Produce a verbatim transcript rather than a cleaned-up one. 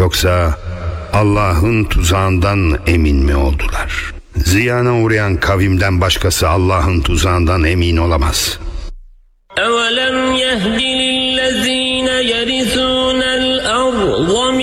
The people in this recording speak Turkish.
Yoksa Allah'ın tuzağından emin mi oldular? Ziyana uğrayan kavimden başkası Allah'ın tuzağından emin olamaz. أَوَلَمْ يَهْدِ لِلَّذِينَ يَرِثُونَ الْأَرْضَ